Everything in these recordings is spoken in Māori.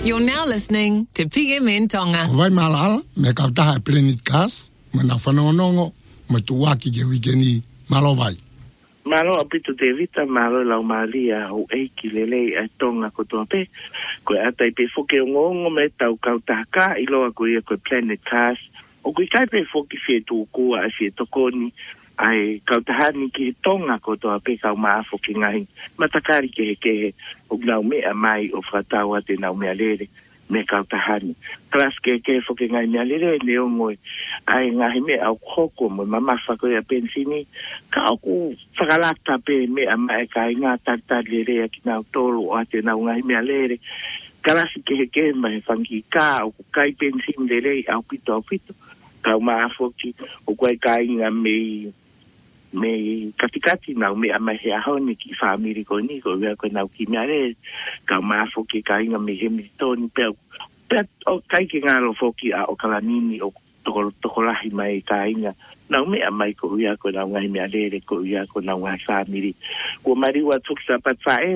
You're now listening to PMN Tonga. Vai malala, me kautaha Planet Cast, me na whanongonongo, me tuwaki ke wikeni, malo vai. Malo apito te vita, malo lau malia, ho eiki lelei a Tonga kotoa pe, koe atai pe foke o ngongo me tau kautaha ka, iloa koe ia koe Planet Cast, o koe kai pe foke fie tu kua a fie tokoni, ai kautahani ki Tonga kotoa pe kau maafo ki ngahi matakari ke o nau mea mai o whatawa te nau mea lere me kautahani. Klas ke foke ngai mea lere ne o ngoi ai ngahi mea au koko mo mamafa koe a pensini ka oku whakalata pe mea mai kai ngā tartar lere a ki nau tolu o ate nau ngahi mea lere. Kalasi ke mai whangi ka o kai pensini lere au pito kau maafo ki o koe kai ngā me katikati nau me ama he ahoni ki whaamiri ko ni ko wea koe nau ki mea re ka maafo ki ka inga me he mitoni pe o kai ki ngaro foki a o kalanini o tokolahi mai ka inga nau me amai ko wea koe nau ngai mea re ko wea koe nau ngai whaamiri ko mariwa tuk sapat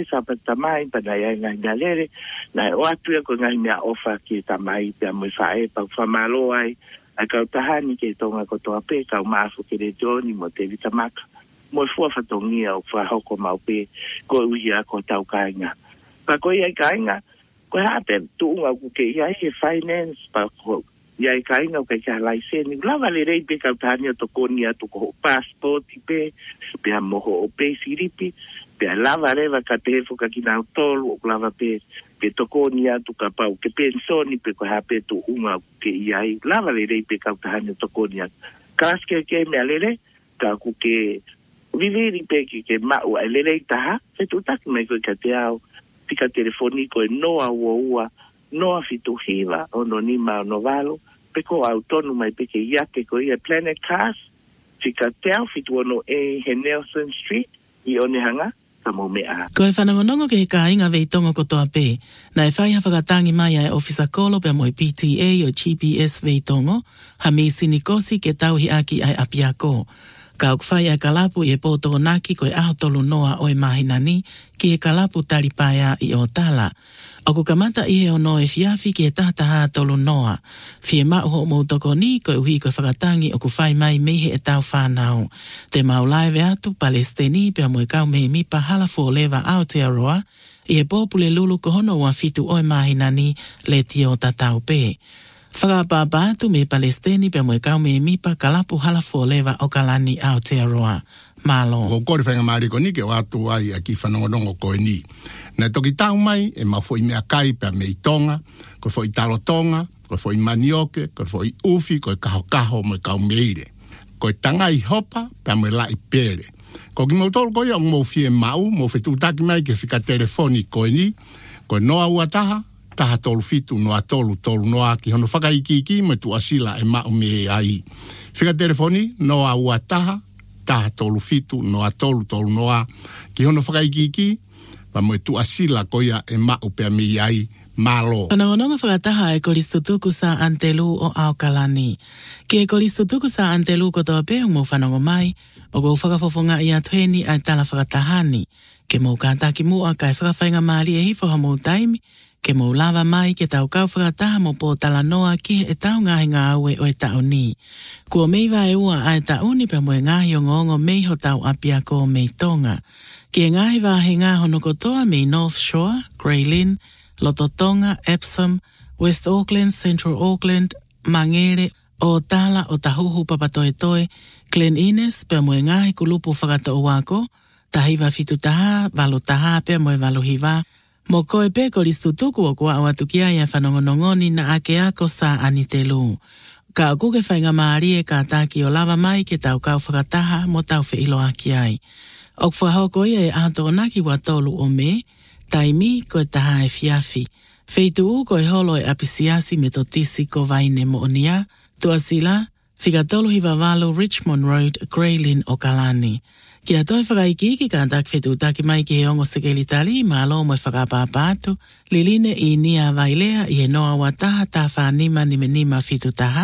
tamai pa na ia ngai mea re na o atu ko ngai mea ofa ki tamai pe amoi whae pa whamalo ai a kautahani ke Tonga kotoa pe kau maafo ke re Johnny mo te vitamaka mo fua whatongia o whahoko mau pe ko uia ko tau kainga pa ko iai kainga ko hape tuunga ku ke iai he finance pa ko iai kainga o ke kia laiseni lava le rei pe kautahani o tokoni atu ko passport pe a moho o pe siripi pe a lava reva ka tefo ka kina tolu o lava pe tokoni atu ka pau ke pensoni pe ko hape tu unga ke iai lava le rei pe kautahani tokoni atu kaske ke me alere ka ku ke viviri pe ke mau alere taha se tu tak me ko ka te au tika telefoni ko noa ua noa fituhiva o no nima no valo pe ko autonomo mai pe ke ia ke ko ia Planet Cast tika te au fitu ono he Nelson Street I one hanga Ko e whanangonongo ke he ka inga vei tongo kotoa pe, na e whai hawhakatangi mai ai ofisa kolo pe moi PTA o GPS vei tongo, ha mi sinikosi ke tauhi aki ai apiako. Ka ok whai ai kalapu I e pōtoko naki ko e aho tolu noa o e mahinani ki e kalapu taripaya I o tala. O ku kamata I he ono e fiafi ki e tahataha tolu noa. Fie mauho o mautoko ni ko e uhi ko e whakatangi o ku whai mai mihe e tau whanau. Te maulaive atu Palestini pe mo e kau me mipa halafo leva Aotearoa I e pōpule lulu ko hono wa fitu o e mahinani le tio tatau pe. Whakapapa atu me Palestini pe mo e kau me mipa kalapu halafo leva o kalani Aotearoa. Malo. Ko kore whainga maari ko ni ke watu ai a ki whanongonongo koe ni. Na toki tau mai e ma foi mea kai pe me I Tonga, ko foi talo Tonga, ko foi manioke, ko foi ufi, ko kaho mo kau meire. Ko tanga I hopa pe me la I pere. Ko ki mo tolu ko ia mo fie mau, mo fetu taki mai ke fika telefoni koe ni, ko noa ua taha tolu fitu noa tolu noa ki hono whakaiki mo tu asila e mau me ai. Fika telefoni noa ua taha tolu fitu noa tolu noa ki hono whakaiki pa mo tu asila koia e mau pe mi ai malo. Whanongononga whakataha e kolistutuku sa Antelu o Aokalani. Ki e kolistutuku sa Antelu kotoa pe mo whanongo mai o go whakafofonga I atueni ai tala whakatahani. Ke mo kātaki mua kai whakawhainga maari e hifo ha mo taimi, ke mo lava mai ke tau kau whakataha mo po tala noa ki e tau ngahi ngā aue o e tau ni. Kua meiva e ua ai tau ni pe mo e ngahi o ngongo meiho tau apia ko mei Tonga. Ki e ngahi wahe ngā hono kotoa mei North Shore, Greylin, Lototonga, Epsom, West Auckland, Central Auckland, Mangere, o tala o tahuhu papatoetoe, Glen Innes pe mo e ngahi kulupu whakata o wako, tahiwa fitu taha, valo taha pe mo e valo hiva, mo koe pe kolistutuku o kua o atukia ia whanongonongoni na ake ako sa anitelu. Ka o kuke whainga maari e ka taki o lava mai ke tau kau whakataha mo tau whiilo aki ai. O whahoko ia e ato onaki wa tolu o me, taimi koe taha e fiafi. Feitu u koe holo e apisiasi me totisi ko vaine mo onia, tuasila, whikatolu hivavalo Richmond Road, Greylin o Kalani. Kia toi whakaiki ki kātak whetutaki mai ki he ongo sekeli tali, malo mo whakapapatu, liline I nia vailea I he noa wataha ta whanima nime nima whitutaha,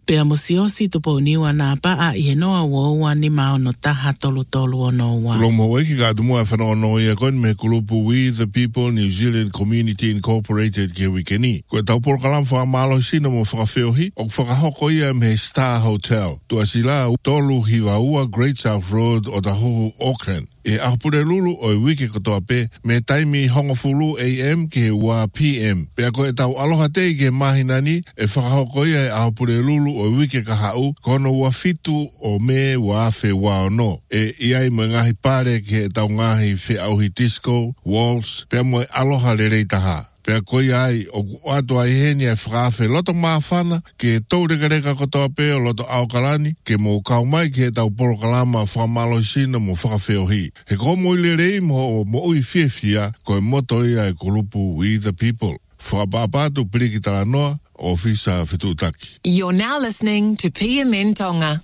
Pea mosiosi tupo niwa na paa i noa woa ni mao no taha tolu o noa. Lomo weki ka tumua whanau no ia kon me kulupu We the People New Zealand Community Incorporated ke wikeni. Koe tau porokalam whakamalo sina mo whakawheohi o whakahoko ia me Star Hotel. Tua sila tolu hiwa ua Great South Road o tahohu Auckland. E ahapure lulu o wiki kotoa pe me taimi hongofulu AM ke wa PM. Pea koe tau aloha tei ke mahinani e whakahoko ia e ahapure lulu o wiki ka hau kono wa fitu o me wa afe wa ono. E iai mo ngahi pare ke tau ngahi whi auhi disco, waltz, pea mo aloha le reitaha. Pea koi ai o ato ai heni ai whakawhe loto maafana ke tau reka kotoa pe o loto Aukalani ke mo kau mai ke tau porokalama whakamalo sina mo whakawheohi. He ko mo ile rei mo ui whiawhia koe moto ia e kulupu We the People. Whakapapatu piriki tala noa o Fisa Fitutaki. You're now listening to PMN Tonga.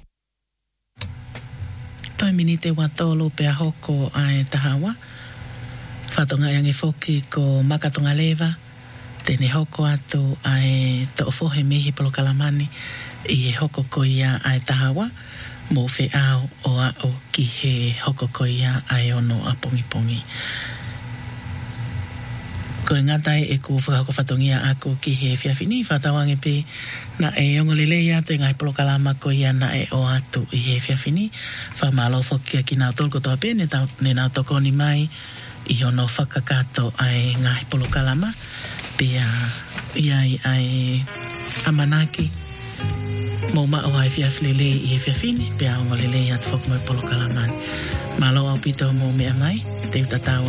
Toi minite wa tolo pea hoko ai tahawa. Whatonga iangi whoki ko makatonga lewa. Tene hoko atu ai to'ofohe mihi polo kalamani. I e hoko ko ia ai tahawa. Mo whi au o a o ki he hoko ko ia ai ono a pongi pongi. Ko ngatai e ku whakako whatongia aku ki he whiawhini. Whatawangi pe na e ongolele ia te ngai polo kalama ko ia na e o atu i he whiawhini. Whamalo whoki a ki nao tolko toa pe ne nao tokoni mai. I ono whakakato ai ngahi polo kalama. Pea iai ai amanaki. Mo mao ai whiawhlele i he whiawhini. Pea ongolele ia te whakumai polo kalamani. Malo au pito mo mea mai. Te utatawa.